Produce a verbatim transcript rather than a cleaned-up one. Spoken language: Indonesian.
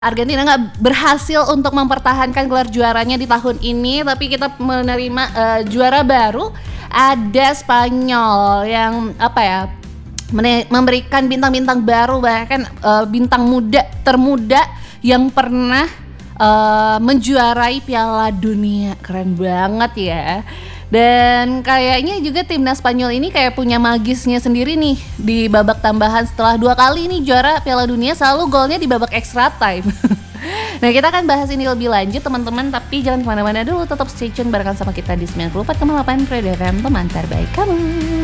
Argentina nggak berhasil untuk mempertahankan gelar juaranya di tahun ini, tapi kita menerima uh, juara baru. Ada Spanyol yang apa ya, memberikan bintang-bintang baru, bahkan uh, bintang muda termuda yang pernah uh, menjuarai Piala Dunia. Keren banget ya. Dan kayaknya juga timnas Spanyol ini kayak punya magisnya sendiri nih di babak tambahan. Setelah dua kali nih juara Piala Dunia, selalu golnya di babak extra time. Nah, kita akan bahas ini lebih lanjut teman-teman, tapi jangan kemana-mana dulu, tetap stay tune barengan sama kita di sembilan puluh empat koma delapan Radio F M, teman terbaik kamu.